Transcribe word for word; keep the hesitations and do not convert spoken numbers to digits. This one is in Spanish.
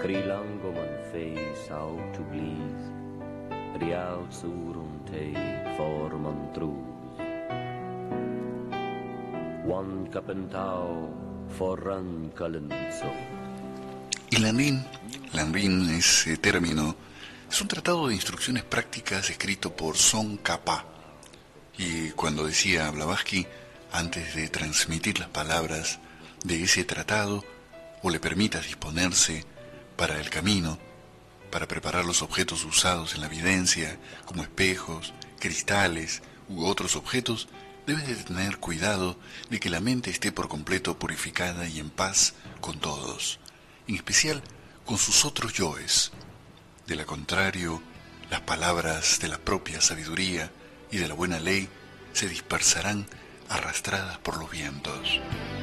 Krilango man face out to bleed, rialt surun te forman trus. One capentao forran calenzo. Y Lanvin, Lanvin, ese término, es un tratado de instrucciones prácticas escrito por Tsongkhapa. Y cuando decía Blavatsky, antes de transmitir las palabras de ese tratado, o le permitas disponerse para el camino, para preparar los objetos usados en la videncia, como espejos, cristales u otros objetos, debes de tener cuidado de que la mente esté por completo purificada y en paz con todos, en especial con sus otros yoes. De lo contrario, las palabras de la propia sabiduría y de la buena ley se dispersarán arrastradas por los vientos.